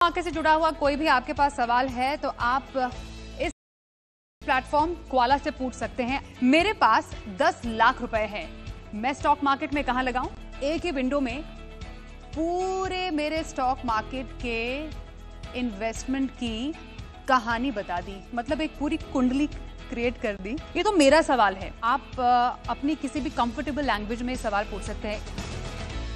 Market से जुड़ा हुआ कोई भी आपके पास सवाल है तो आप इस प्लेटफॉर्म क्वाला से पूछ सकते हैं। मेरे पास 10 लाख रुपए हैं, मैं स्टॉक मार्केट में कहां लगाऊं? एक ही विंडो में पूरे मेरे स्टॉक मार्केट के इन्वेस्टमेंट की कहानी बता दी, मतलब एक पूरी कुंडली क्रिएट कर दी। ये तो मेरा सवाल है, आप अपनी किसी भी कंफर्टेबल लैंग्वेज में सवाल पूछ सकते हैं।